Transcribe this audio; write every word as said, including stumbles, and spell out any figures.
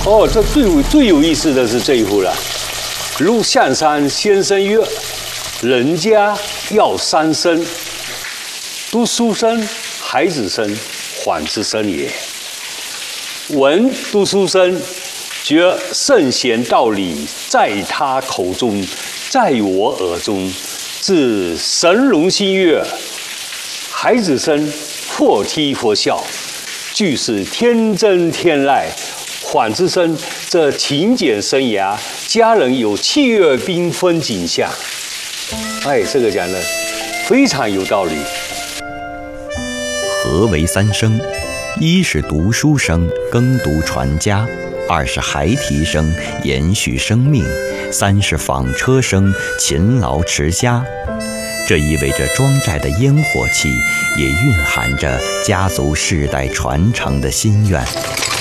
哦，这最最有意思的是这一户了。陆象山先生曰：“人家要三生，读书生、孩子生、缓之生也。闻读书生，觉圣贤道理在他口中，在我耳中，自神龙心悦。孩子生，或踢或笑，俱是天真天籁。缓之生，这勤俭生涯，家人有气月缤纷景象。”哎，这个讲的非常有道理。 何为三生？一是读书生，耕读传家；二是孩提生，延续生命；三是纺车生，勤劳持家。这意味着庄寨的烟火气，也蕴含着家族世代传承的心愿。